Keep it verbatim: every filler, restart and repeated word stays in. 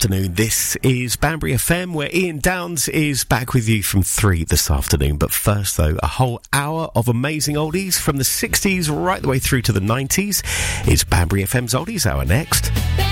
afternoon. This is Banbury F M, where Ian Downs is back with you from three this afternoon. But first, though, a whole hour of amazing oldies from the sixties right the way through to the nineties. It's Banbury F M's Oldies Hour next.